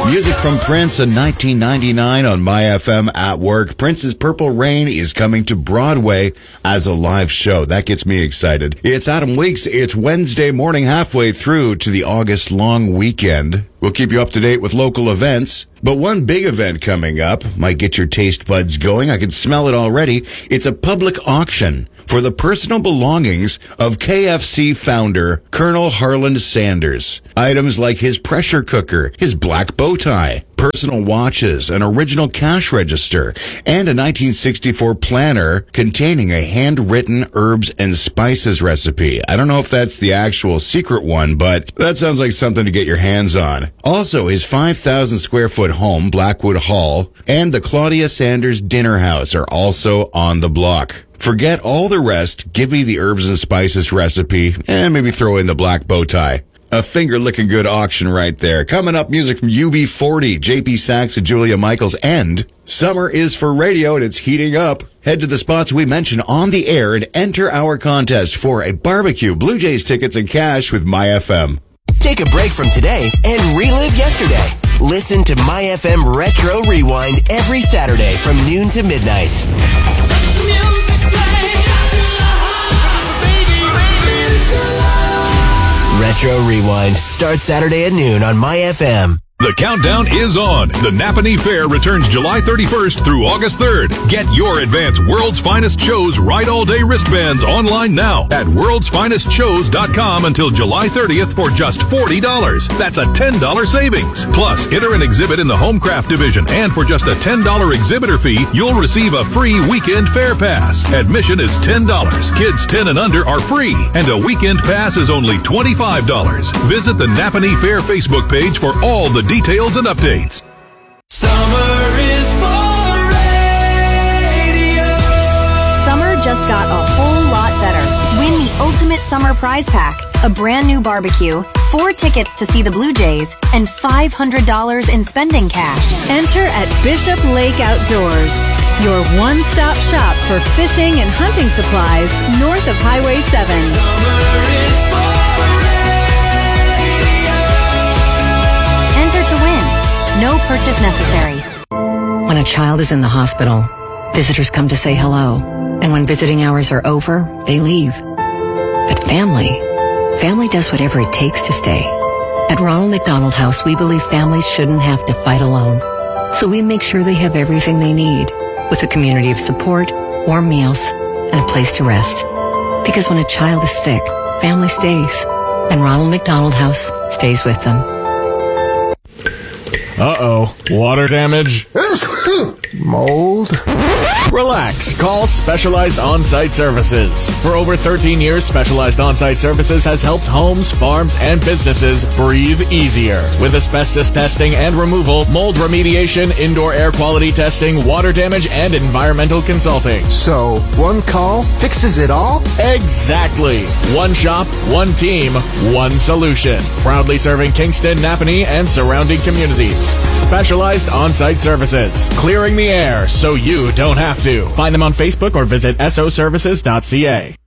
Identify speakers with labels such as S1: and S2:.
S1: Music from Prince in 1999 on My FM at work. Prince's Purple Rain is coming to Broadway as a live show. That gets me excited. It's Adam Weeks. It's Wednesday morning, halfway through to the August long weekend. We'll keep you up to date with local events. But one big event coming up might get your taste buds going. I can smell it already. It's a public auction for the personal belongings of KFC founder Colonel Harland Sanders. Items like his pressure cooker, his black bow tie, personal watches, an original cash register, and a 1964 planner containing a handwritten herbs and spices recipe. I don't know if that's the actual secret one, but that sounds like something to get your hands on. Also, his 5,000 square foot home, Blackwood Hall, and the Claudia Sanders Dinner House are also on the block. Forget all the rest, give me the herbs and spices recipe, and maybe throw in the black bow tie. A finger-licking good auction right there. Coming up, music from UB40, JP Sachs and Julia Michaels, and summer is for radio and it's heating up. Head to the spots we mention on the air and enter our contest for a barbecue, Blue Jays tickets, and cash with My FM.
S2: Take a break from today and relive yesterday. Listen to My FM Retro Rewind every Saturday from noon to midnight. Retro Rewind starts Saturday at noon on My FM.
S3: The countdown is on. The Napanee Fair returns July 31st through August 3rd. Get your advanced World's Finest Shows Ride All Day wristbands online now at worldsfinestshows.com until July 30th for just $40. That's a $10 savings. Plus, enter an exhibit in the Homecraft division, and for just a $10 exhibitor fee, you'll receive a free weekend fair pass. Admission is $10. Kids 10 and under are free, and a weekend pass is only $25. Visit the Napanee Fair Facebook page for all the details and updates.
S4: Summer is for radio.
S5: Summer just got a whole lot better. Win the Ultimate Summer Prize Pack, a brand new barbecue, 4 tickets to see the Blue Jays, and $500 in spending cash.
S6: Enter at Bishop Lake Outdoors, your one-stop shop for fishing and hunting supplies north of Highway 7.
S4: Summer is for
S5: No purchase necessary.
S7: When a child is in the hospital, visitors come to say hello. And when visiting hours are over, they leave. But family does whatever it takes to stay. At Ronald McDonald House, we believe families shouldn't have to fight alone. So we make sure they have everything they need, with a community of support, warm meals, and a place to rest. Because when a child is sick, family stays. And Ronald McDonald House stays with them.
S8: Uh-oh. Water damage? Mold? Relax. Call Specialized On-Site Services. For over 13 years, Specialized On-Site Services has helped homes, farms, and businesses breathe easier. With asbestos testing and removal, mold remediation, indoor air quality testing, water damage, and environmental consulting.
S9: So, one call fixes it all?
S8: Exactly. One shop, one team, one solution. Proudly serving Kingston, Napanee, and surrounding communities. Specialized On-Site Services. Clearing the air so you don't have to. Find them on Facebook or visit soservices.ca.